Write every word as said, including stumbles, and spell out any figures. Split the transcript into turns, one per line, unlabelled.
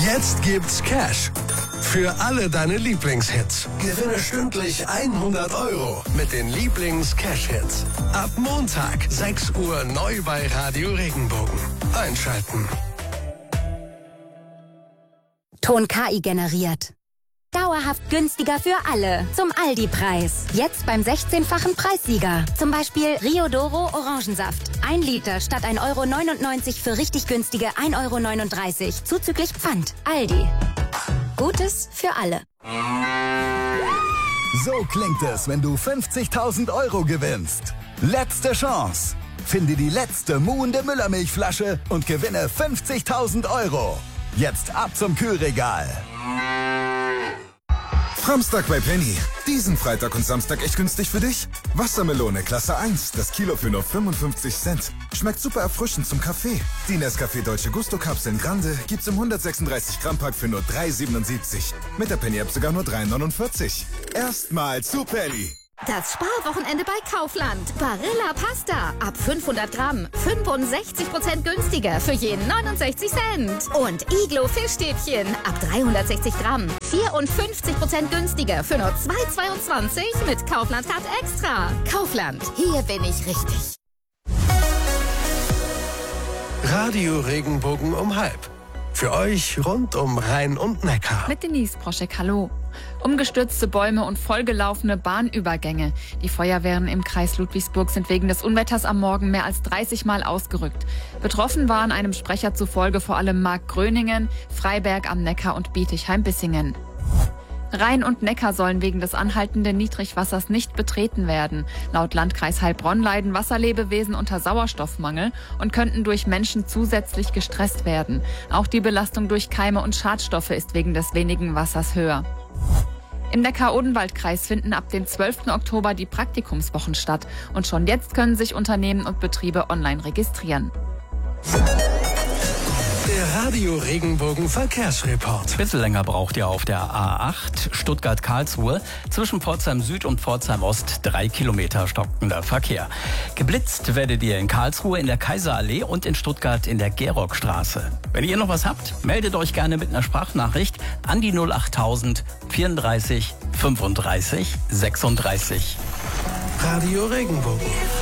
Jetzt gibt's Cash für alle deine Lieblingshits. Gewinne stündlich hundert Euro mit den Lieblings-Cash-Hits. Ab Montag, sechs Uhr, neu bei Radio Regenbogen. Einschalten.
Ton K I generiert. Dauerhaft günstiger für alle. Zum Aldi-Preis. Jetzt beim sechzehnfachen Preissieger. Zum Beispiel Rio Doro Orangensaft. Ein Liter statt ein Euro neunundneunzig für richtig günstige ein Euro neununddreißig. Zuzüglich Pfand. Aldi. Gutes für alle.
So klingt es, wenn du fünfzigtausend Euro gewinnst. Letzte Chance. Finde die letzte muhende Müllermilchflasche und gewinne fünfzigtausend Euro. Jetzt ab zum Kühlregal.
Samstag bei Penny. Diesen Freitag und Samstag echt günstig für dich. Wassermelone Klasse eins, das Kilo für nur fünfundfünfzig Cent. Schmeckt super erfrischend zum Kaffee. Die Nescafé Dolce Gusto Kapseln Grande gibt's im hundertsechsunddreißig Gramm Pack für nur drei siebenundsiebzig. Mit der Penny App sogar nur drei neunundvierzig. Erstmal zu Penny.
Das Sparwochenende bei Kaufland. Barilla Pasta. Ab fünfhundert Gramm. fünfundsechzig Prozent günstiger für jeden neunundsechzig Cent. Und Iglo Fischstäbchen. Ab dreihundertsechzig Gramm. vierundfünfzig Prozent günstiger für nur zwei zweiundzwanzig mit Kaufland Card Extra. Kaufland. Hier bin ich richtig.
Radio Regenbogen um halb. Für euch rund um Rhein und Neckar.
Mit Denise Proschek, hallo. Umgestürzte Bäume und vollgelaufene Bahnübergänge. Die Feuerwehren im Kreis Ludwigsburg sind wegen des Unwetters am Morgen mehr als dreißig Mal ausgerückt. Betroffen waren einem Sprecher zufolge vor allem Markgröningen, Freiberg am Neckar und Bietigheim-Bissingen. Rhein und Neckar sollen wegen des anhaltenden Niedrigwassers nicht betreten werden. Laut Landkreis Heilbronn leiden Wasserlebewesen unter Sauerstoffmangel und könnten durch Menschen zusätzlich gestresst werden. Auch die Belastung durch Keime und Schadstoffe ist wegen des wenigen Wassers höher. Im Neckar-Odenwald-Kreis finden ab dem zwölften Oktober die Praktikumswochen statt. Und schon jetzt können sich Unternehmen und Betriebe online registrieren.
Der Radio Regenbogen Verkehrsreport.
Bisschen länger braucht ihr auf der A acht Stuttgart-Karlsruhe. Zwischen Pforzheim Süd und Pforzheim Ost drei Kilometer stockender Verkehr. Geblitzt werdet ihr in Karlsruhe in der Kaiserallee und in Stuttgart in der Gerockstraße. Wenn ihr noch was habt, meldet euch gerne mit einer Sprachnachricht an die null achttausend vierunddreißig fünfunddreißig sechsunddreißig.
Radio Regenbogen.